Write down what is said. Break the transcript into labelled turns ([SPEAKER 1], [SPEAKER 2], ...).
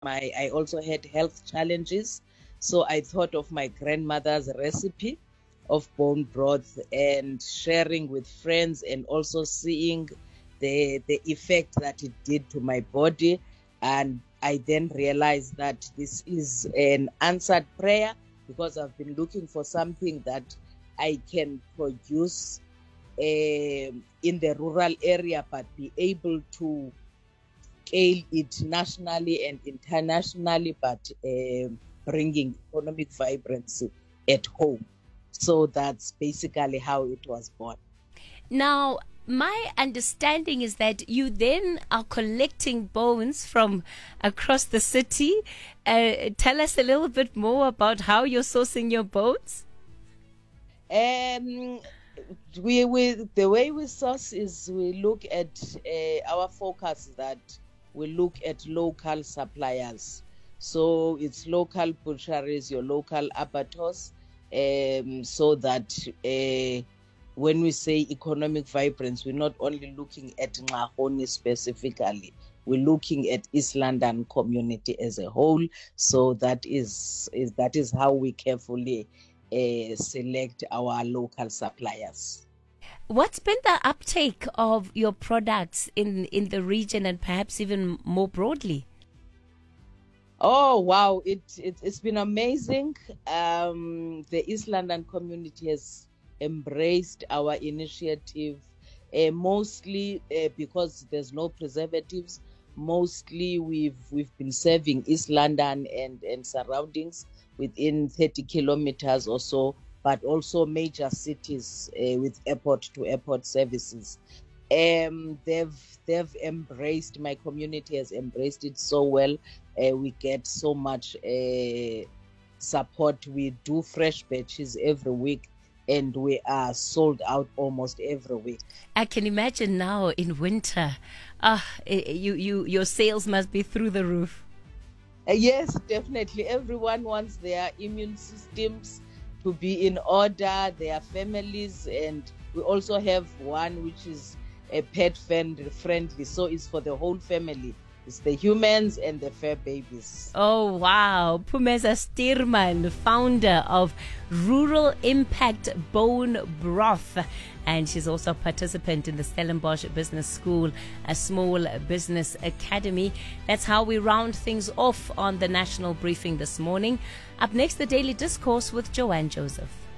[SPEAKER 1] I also had health challenges. So I thought of my grandmother's recipe of bone broth and sharing with friends, and also seeing the effect that it did to my body. And I then realized that this is an answered prayer, because I've been looking for something that I can produce in the rural area, but be able to scale it nationally and internationally, but bringing economic vibrancy at home. So that's basically how it was born.
[SPEAKER 2] Now, my understanding is that you then are collecting bones from across the city. Tell us a little bit more about how you're sourcing your bones.
[SPEAKER 1] Um, we the way we source is we look at our focus that we look at local suppliers. So it's local butcheries, your local abattoirs, so that when we say economic vibrance, we're not only looking at Ngahoni specifically, we're looking at East London community as a whole. So that is how we carefully select our local suppliers.
[SPEAKER 2] What's been the uptake of your products in the region and perhaps even more broadly?
[SPEAKER 1] Oh wow, it's been amazing. The East London community has embraced our initiative, mostly because there's no preservatives. Mostly we've been serving East London and surroundings within 30 kilometers or so, but also major cities with airport to airport services. They've embraced, my community has embraced it so well. We get so much support. We do fresh batches every week, and we are sold out almost every week.
[SPEAKER 2] I can imagine now in winter, your sales must be through the roof.
[SPEAKER 1] Yes, definitely. Everyone wants their immune systems to be in order, their families, and we also have one which is a pet friendly, so it's for the whole family. It's the humans and the fur babies.
[SPEAKER 2] Oh, wow. Phumeza Stearman, founder of Rural Impact Bone Broth. And she's also a participant in the Stellenbosch Business School, a small business academy. That's how we round things off on the National Briefing this morning. Up next, the Daily Discourse with Joanne Joseph.